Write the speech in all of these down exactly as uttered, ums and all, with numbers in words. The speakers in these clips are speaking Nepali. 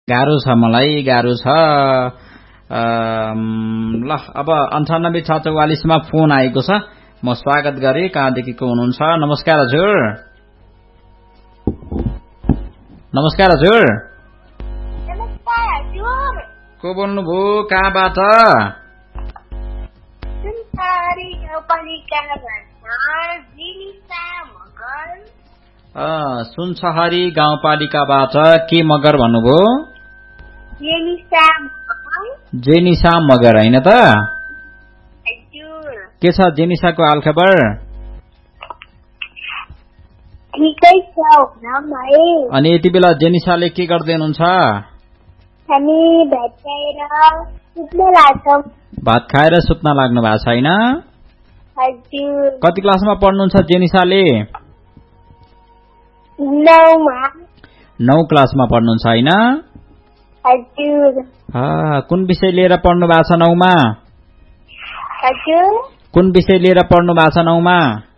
गाह्रो छ मलाई गाह्रो छ ल अब अन्ठानब्बे छ चौवालिसमा फोन आएको छ म स्वागत गरे कहाँदेखि को हुनुहुन्छ नमस्कार हजुर नमस्कार हजुर नमस्कार हजुर को बोल्नुभयो कहाँबाट सुनसरी गाउँपालिकाबाट जेनिसा मगर सुनसहरी गाउँपालिकाबाट के मगर भन्नुभयो जेनिसा मगर जेनिसा मगर हैन त हजुर के छ जेनिसाको हालखबर ठिकै छ हुन है अनि यति बेला जेनिसाले के गर्दै हुनुहुन्छ हामी भात खाएर सुत्न लाग्छौँ भात खाएर सुत्न लाग्नु भएको छैन हजुर कति क्लासमा पढ्नुहुन्छ जेनिसाले नौमा नौ क्लासमा पढ्नुहुन्छ हैन हजुर कुन विषय लिएर पढ्नु भएको छ नौमा हजुर कुन विषय लिएर पढ्नु भएको छ नौमा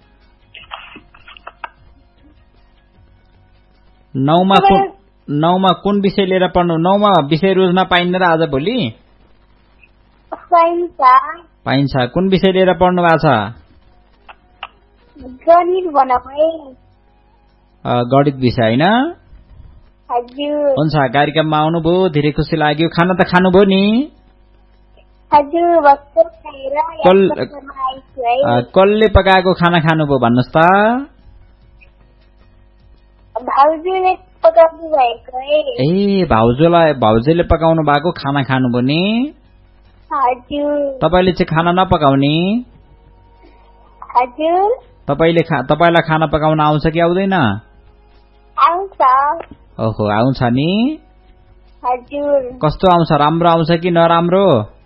नौमा कुन नौमा कुन विषय लिएर पढ्नु नौमा विषय रोज्न पाइन्न र आज भोलि पाइन्छ पाइन्छ कुन विषय लिएर पढ्नु भएको छ गणित बनाए गणित विषय हैन हजुर हुन्छ कार्यक्रममा आउनुभयो धेरै खुसी लाग्यो खाना त खानुभयो नि हजुर भर्खर खाएर कसले पकाएको खाना खानुभयो भन्नुहोस् त भाउजूले पकाउनु भएको ए भाउजूलाई भाउजूले पकाउनु भएको खाना खानुभयो नि हजुर तपाईले चाहिँ खाना नपकाउने हजुर तपाईले तपाईलाई खाना पकाउन आउँछ कि आउँदैन आउँछ ओहो आउँछ नि हजुर कस्तो आउँछ राम्रो आउँछ कि नराम्रो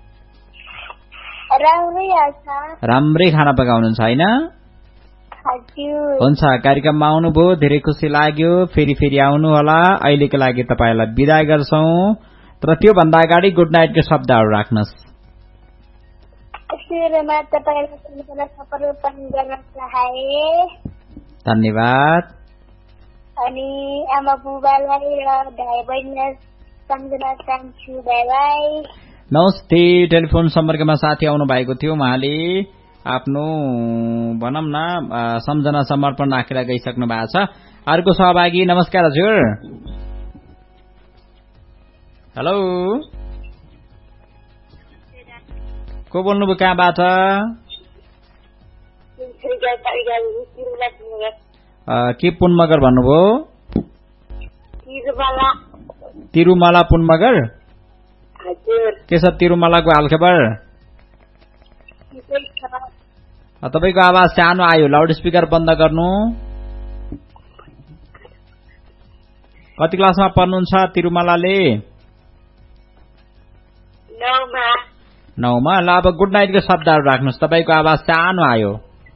राम्रै आउँछ राम्रै खाना पकाउनुहुन्छ हैन हजुर हुन्छ कार्यक्रममा आउनुभयो धेरै खुसी लाग्यो फेरि फेरि आउनु होला अहिलेको लागि तपाईलाई बिदा गर्छौं तर त्यो भन्दा अगाडि गुड नाइटको शब्दहरु राख्नुस् सुरुमा तपाईलाई समर्पण गर्न चाहे धन्यवाद अनि आमा बुबालाई र भाइ बहिनीलाई सम्झना चाहन्छु बाइ बाइ नमस्ते टेलिफोन सम्पर्कमा साथी आउनु भएको थियो उहाँले आफ्नो भनौं न सम्झना समर्पण राखेर गइसक्नु भएको छ अर्को सहभागी नमस्कार हजुर हेलो को बोल्नुभयो कहाँबाट के पुन मगर भन्नुभयो तिरुमला पुन मगर के छ तिरुमलाको हालखबर तपाईको आवाज सानो आयो लाउड स्पिकर बन्द गर्नु कति क्लासमा पढ्नुहुन्छ तिरुमलाले नौमा नौमा ल अब गुड नाइटको शब्दहरु राख्नुस् तपाईको आवाज सानो आयो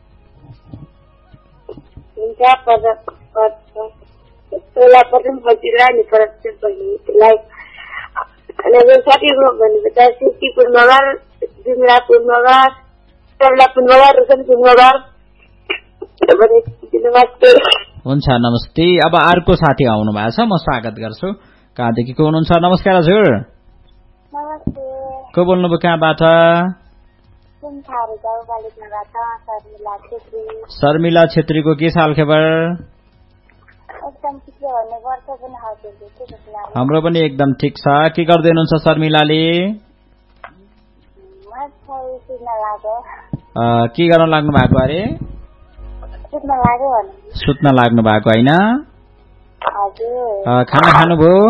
हुन्छ नमस्ते अब अर्को साथी आउनु भएको छ म स्वागत गर्छु कहाँदेखि को हुनुहुन्छ नमस्कार हजुर नमस्ते को बोल्नुभयो कहाँबाट शर्मिला छेत्रीको के साल खबर हाम्रो पनि एकदम ठिक छ के गर्दै हुनुहुन्छ शर्मिलाले के गर्न लाग्नु भएको अरे सुत्न लाग्नु भएको हैन खाना खानुभयो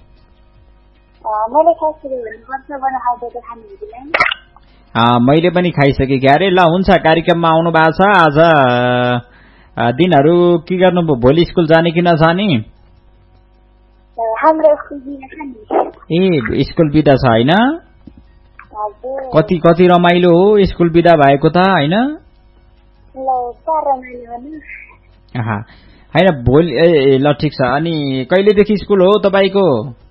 मैले पनि खाइसके के अरे ल हुन्छ कार्यक्रममा आउनु भएको छ आज दिनहरु के गर्नुभयो भोलि स्कुल जाने कि नजाने ए स्कुल बिदा छ हैन कति कति रमाइलो हो स्कुल बिदा भएको त हैन हैन भोलि ए ल ठिक छ अनि कहिलेदेखि स्कुल हो तपाईको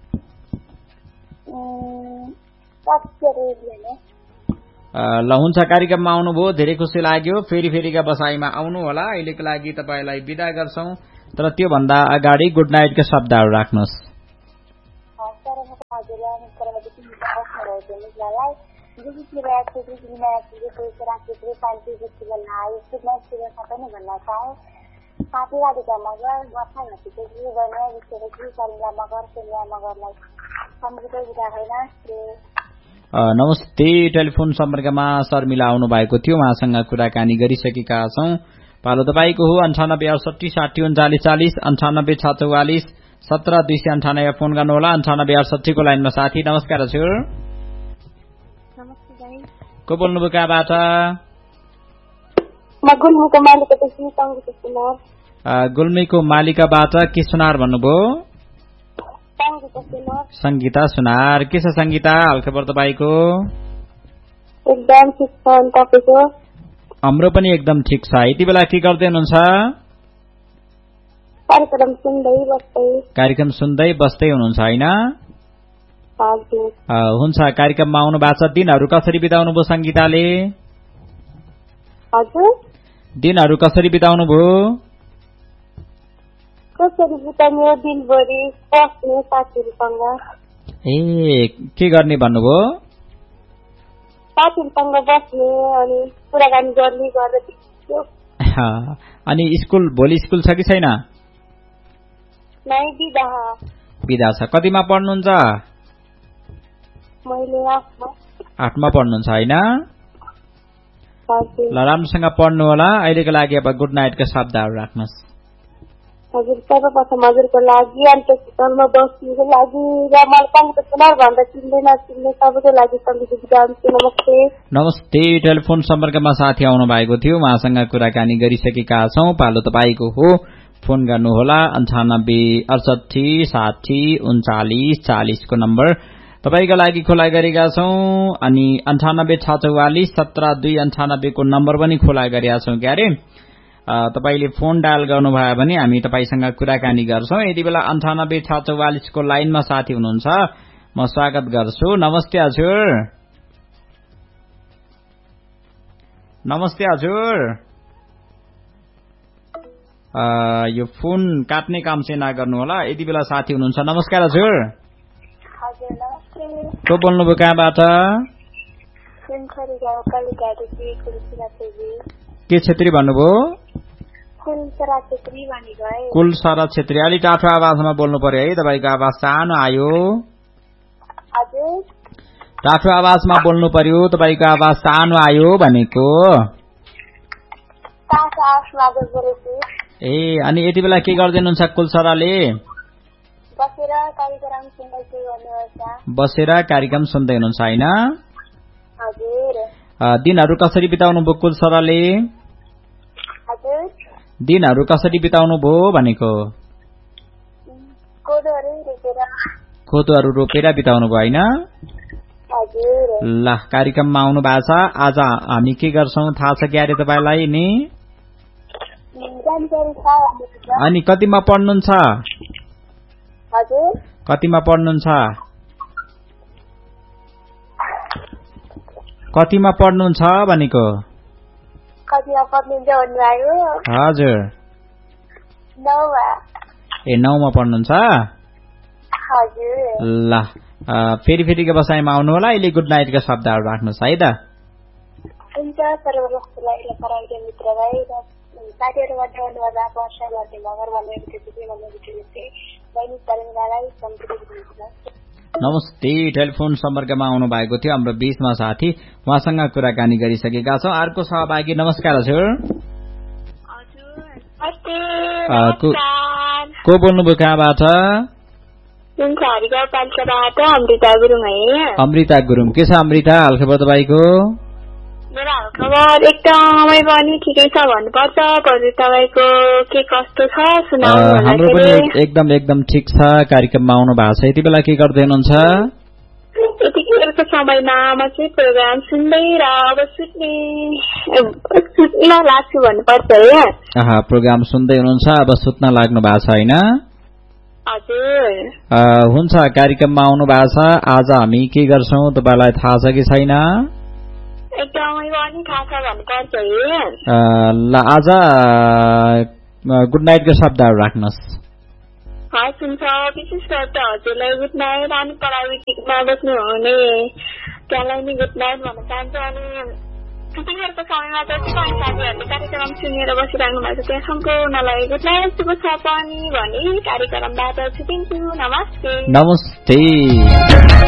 ल हुन्छ कार्यक्रममा आउनुभयो धेरै खुसी लाग्यो फेरि फेरिका बसाइमा आउनु होला अहिलेको लागि तपाईलाई बिदा गर्छौं तर त्यो भन्दा अगाडि गुड नाइटको शब्दहरु राख्नुस् हजुरलाई नमस्कारदेखि मिलालाई जुन विराट छेत्री विनायक छेत्री तुलसीराज छेत्री शान्ति छेत्रीलाई सुनमा छेत्री सबै नै भन्न चाहे साथी राधिका मगर गफा घटीको के गर्ने विषयले के शर्मिला मगर सोनिया मगरलाई सम्झिँदै बिदा होइन। नमस्ते टेलिफोन सम्पर्कमा शर्मिला आउनु भएको थियो, उहाँसँग कुराकानी गरिसकेका छौं। पालो तपाईँको हो अन्ठानब्बे अडसठी साठी उन्चालिस चालिस अन्ठानब्बे छ चौवालिस सत्र दुई सय अन्ठानब्बे फोन गर्नुहोला। अन्ठानब्बे अडसठीको लाइनमा साथी नमस्कार हजुर। को बोल्नुभयो कहाँबाट? गुल्मीको मालिकाबाट के सुनार भन्नुभयो? संगीता सुनार। के छ संगीता हालखबर तपाईँको? एकदम ठिक छ, तपाईको? हाम्रो पनि एकदम ठिक छ। यति बेला के गर्दै हुनुहुन्छ? कार्यक्रम सुन्दै बस्दै। कार्यक्रम सुन्दै बस्दै हुनुहुन्छ हैन? हजुर। हुन्छ, कार्यक्रममा आउनु भएको छ। दिनहरू कसरी बिताउनु भयो संगीताले? हजुर। दिनहरू कसरी बिताउनु भयो? कसरी बिताउने दिनभरि बस्ने साथीहरूसँग। ए के गर्ने भन्नुभयो? साथीहरूसँग बस्ने अनि कुराकानी गर्ने गर्दै। अनि स्कुल भोलि स्कुल छ कि छैन? नै बिदा। बिदा छ। कतिमा पढ्नुहुन्छ? मैले आठमा। आठमा पढ्नुहुन्छ हैन? हजुर। ल राम्रोसँग पढ्नु होला। अहिलेको लागि अब गुड नाइटको शब्दहरू राख्नुहोस्। हजुर, सर्वप्रथम हजुरको लागि अनि त्यसमा बस्नुको लागि र मलाई सङ्गीत सुनार भन्दा चिन्दै नचिन्ने सबैको लागि सङ्गीत बिदा हुन्छ। नमस्ते। नमस्ते टेलिफोन सम्पर्कमा साथी आउनु भएको थियो, उहाँसँग कुराकानी गरिसकेका छौं। पालो तपाईँको हो, फोन गर्नुहोला। अन्ठानब्बे अडसठी साठी उन्चालिस चालिसको नम्बर तपाईँका लागि खोला गरेका छौं। अनि अन्ठानब्बे छ चौवालिस सत्र दुई अन्ठानब्बेको नम्बर पनि खोला गरेका छौं। क्यारे तपाईले फोन डायल गर्नुभयो भने हामी तपाईसँग कुराकानी गर्छौं। यति बेला अन्ठानब्बे छ चौवालिसको लाइनमा साथी हुनुहुन्छ, म स्वागत गर्छु। नमस्ते हजुर। नमस्ते हजुर। यो फोन काट्ने काम चाहिँ नगर्नु होला। यति बेला साथी हुनुहुन्छ। नमस्कार हजुर। हजुर नमस्ते। को बोल्नुभयो कहाँबाट? के छेत्री भन्नुभयो? कुलसरा छेत्री भनिगए। कुलसरा छेत्री। अलि टाठो आवाजमा बोल्नु पर्यो है, तपाईको आवाज सानो आयो। हजुर। टाठो आवाजमा बोल्नु पर्यो, तपाईको आवाज सानो आयो भनेको। टाठो आवाजमा बोलेछु। ए अनि यति बेला के गर्दै हुनुहुन्छ कुलसराले? बसेर कार्यक्रम सुन्दै हुनुहुन्छ। बसेर कार्यक्रम सुन्दै हुनुहुन्छ हैन? हजुर। दिनहरू कसरी बिताउनु भयो कुलसराले? हजुर। दिनहरू कसरी बिताउनु भयो भनेको? कोदोहरू रोपेर। कोदोहरू रोपेर बिताउनु भयो हैन? हजुर। ल कार्यक्रममा आउनु भएको छ। आज हामी के गर्छौं थाहा छ क्यारे तपाईलाई नि? अनि कतिमा पढ्नुहुन्छ? हजुर। कतिमा पढ्नुहुन्छ? कतिमा पढ्नुहुन्छ भनेको? कतिमा पढ्नुहुन्छ भन्नुभयो? हजुर। नौमा। ए नौमा पढ्नुहुन्छ? हजुर। ल फेरि फेरिको बसाइमा आउनु होला। अहिले गुड नाइटको शब्दहरू राख्नुहोस् है त। हुन्छ। सर्वप्रथमलाई पराइदिए मित्रलाई र साथीहरूबाट धन्यवाद। वर्षा गर्दै मगर भनेको थियो भनेको थियो बहिनी शर्मिलालाई सम्झिँदै हुनुहुन्छ। नमस्ते टेलिफोन सम्पर्कमा आउनु भएको थियो हाम्रो बीचमा साथी, उहाँसँग कुराकानी गरिसकेका छौं। अर्को सहभागी नमस्कार हजुर। को बोल्नुभयो कहाँबाट? अमृता गुरुङ। अमृता गुरुङ। के छ अमृता हालखबर तपाईँको? मेरो हालखबर एकदमै पनि ठिकै छ भन्नुपर्छ। तपाईँको के कस्तो छ सुनाउनु। हाम्रो पनि एकदम एकदम ठिक छ। कार्यक्रममा आउनु भएको छ। यति बेला के गर्दै हुनुहुन्छ? यतिखेरको समयमा म चाहिँ प्रोग्राम सुन्दै र अब सुत्ने सुत्न लाग्छु भन्नुपर्छ है। आहा प्रोग्राम सुन्दै हुनुहुन्छ, अब सुत्न लाग्नु भएको छ हैन? हजुर। हुन्छ, कार्यक्रममा आउनु भएको छ। आज हामी के गर्छौं तपाईलाई थाहा छ कि छैन? एकदमै पनि थाहा छ भन्नुपर्छ है। ल आज गुड नाइटको शब्दहरू राख्नुहोस्। हस् हुन्छ विशेष गरी त हजुरलाई गुड नाइट अनि प्राविधिकमा बस्नुहुने त्यहाँलाई नि गुड नाइट भन्न चाहन्छु अनि त्यतिखेरको समयमा जति पनि साथीहरूले कार्यक्रम सुनेर बसिरहनु भएको छ त्यहाँ सम्पूर्णलाई गुड नाइट शुभ सपनी भनी कार्यक्रमबाट छुटिन्छु नमस्ते नमस्ते